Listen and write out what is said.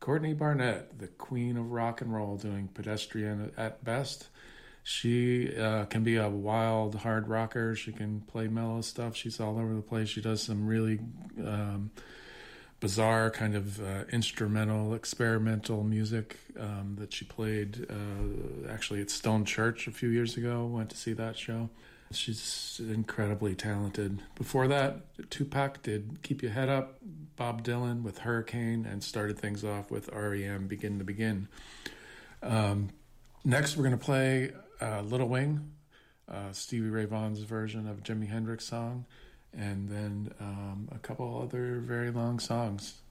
Courtney Barnett, the queen of rock and roll, doing Pedestrian at best. She can be a wild hard rocker. She can play mellow stuff. She's all over the place. She does some really bizarre kind of instrumental, experimental music that she played actually at Stone Church a few years ago. Went to see that show. She's incredibly talented. Before that, Tupac did Keep Your Head Up, Bob Dylan with Hurricane, and started things off with REM, Begin to Begin. Next, we're going to play Little Wing, Stevie Ray Vaughan's version of Jimi Hendrix song, and then a couple other very long songs.